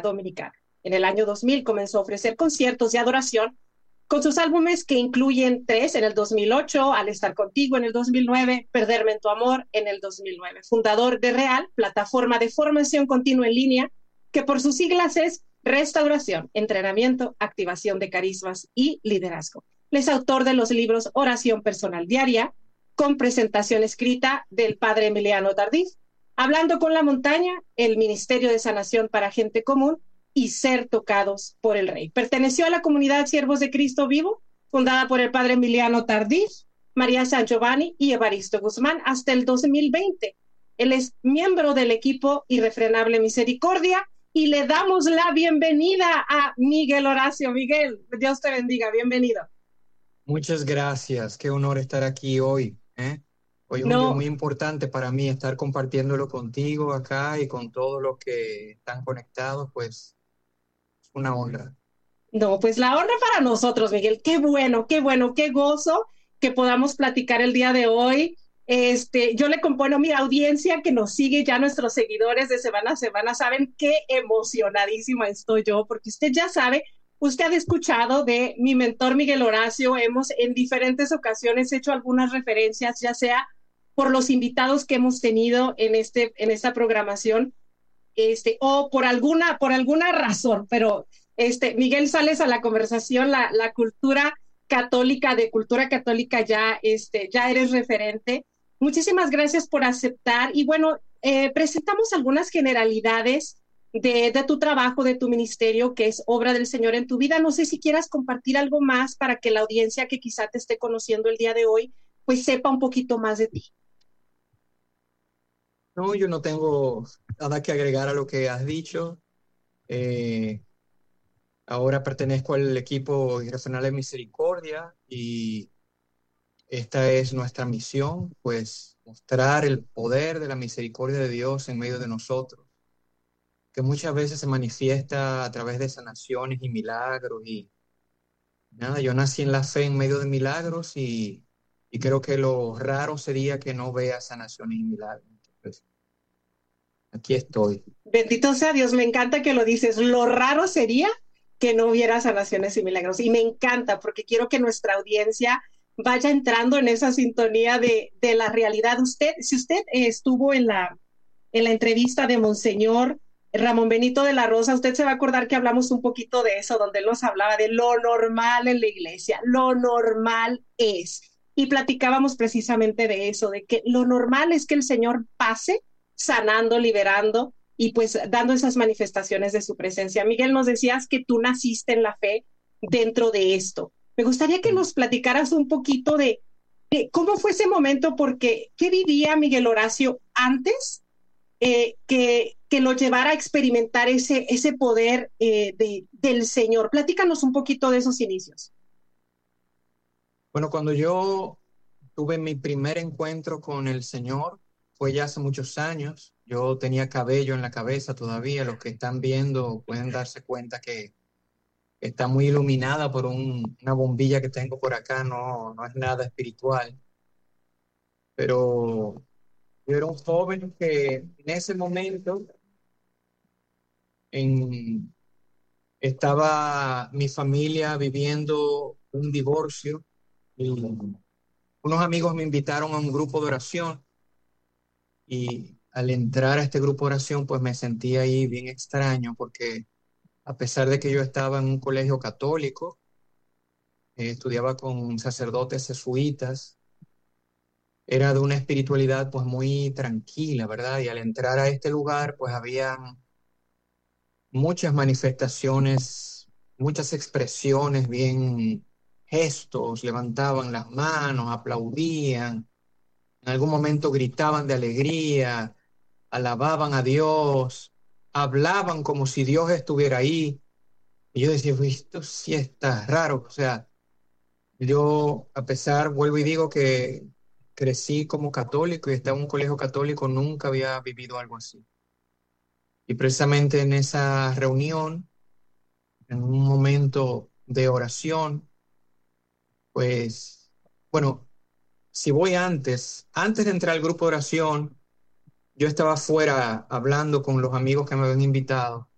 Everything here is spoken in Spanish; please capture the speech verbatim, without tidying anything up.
Dominicana. En el año dos mil comenzó a ofrecer conciertos de adoración con sus álbumes que incluyen tres en el dos mil ocho, Al estar contigo en el dos mil nueve, Perderme en tu amor en el dos mil nueve. Fundador de Real, plataforma de formación continua en línea, que por sus siglas es Restauración, Entrenamiento, Activación de Carismas y Liderazgo. Él es autor de los libros Oración Personal Diaria, con presentación escrita del padre Emiliano Tardif, Hablando con la Montaña, el Ministerio de Sanación para Gente Común y Ser Tocados por el Rey. Perteneció a la comunidad Siervos de Cristo Vivo, fundada por el padre Emiliano Tardif, María San Giovanni y Evaristo Guzmán hasta el dos mil veinte. Él es miembro del equipo Irrefrenable Misericordia y le damos la bienvenida a Miguel Horacio. Miguel, Dios te bendiga, bienvenido. Muchas gracias, qué honor estar aquí hoy, ¿eh? Hoy es un día No, muy importante para mí estar compartiéndolo contigo acá y con todos los que están conectados, pues es una honra. no, pues la honra para nosotros, Miguel. Qué bueno, qué bueno, qué gozo que podamos platicar el día de hoy. Este, yo le compongo a mi audiencia que nos sigue, ya nuestros seguidores de semana a semana saben qué emocionadísima estoy yo, porque usted ya sabe, usted ha escuchado de mi mentor Miguel Horacio, hemos en diferentes ocasiones hecho algunas referencias, ya sea por los invitados que hemos tenido en, este, en esta programación, este, o por alguna, por alguna razón, pero este, Miguel, sales a la conversación, la, la cultura católica, de cultura católica ya, este, ya eres referente. Muchísimas gracias por aceptar y bueno, eh, presentamos algunas generalidades de, de tu trabajo, de tu ministerio, que es obra del Señor en tu vida. No sé si quieras compartir algo más para que la audiencia que quizá te esté conociendo el día de hoy, pues sepa un poquito más de ti. No, yo no tengo nada que agregar a lo que has dicho. Eh, Ahora pertenezco al equipo Irrefrenable Misericordia y esta es nuestra misión, pues mostrar el poder de la misericordia de Dios en medio de nosotros, que muchas veces se manifiesta a través de sanaciones y milagros. Y nada, yo nací en la fe en medio de milagros y, y creo que lo raro sería que no vea sanaciones y milagros. Entonces, aquí estoy. Bendito sea Dios, me encanta que lo dices. Lo raro sería que no hubiera sanaciones y milagros. Y me encanta porque quiero que nuestra audiencia vaya entrando en esa sintonía de, de la realidad. Usted, si usted eh, estuvo en la, en la entrevista de Monseñor Ramón Benito de la Rosa, usted se va a acordar que hablamos un poquito de eso, donde él nos hablaba de lo normal en la iglesia. Lo normal es. Y platicábamos precisamente de eso, de que lo normal es que el Señor pase sanando, liberando y pues dando esas manifestaciones de su presencia. Miguel, nos decías que tú naciste en la fe dentro de esto. Me gustaría que nos platicaras un poquito de, de cómo fue ese momento, porque ¿qué vivía Miguel Horacio antes eh, que, que lo llevara a experimentar ese, ese poder eh, de, del Señor? Platícanos un poquito de esos inicios. Bueno, cuando yo tuve mi primer encuentro con el Señor, fue ya hace muchos años. Yo tenía cabello en la cabeza todavía. Los que están viendo pueden darse cuenta que está muy iluminada por un- una bombilla que tengo por acá. No, no es nada espiritual. Pero yo era un joven que en ese momento en, estaba mi familia viviendo un divorcio y unos amigos me invitaron a un grupo de oración. Y al entrar a este grupo de oración, pues me sentí ahí bien extraño porque a pesar de que yo estaba en un colegio católico, eh, estudiaba con sacerdotes jesuitas, era de una espiritualidad pues muy tranquila, ¿verdad? Y al entrar a este lugar, pues había muchas manifestaciones, muchas expresiones, bien gestos, levantaban las manos, aplaudían, en algún momento gritaban de alegría, alababan a Dios, hablaban como si Dios estuviera ahí. Y yo decía, "Uy, esto sí está raro". O sea, yo, a pesar, vuelvo y digo que crecí como católico y estaba en un colegio católico, nunca había vivido algo así. Y precisamente en esa reunión, en un momento de oración, pues, bueno, si voy antes, antes de entrar al grupo de oración, yo estaba afuera hablando con los amigos que me habían invitado.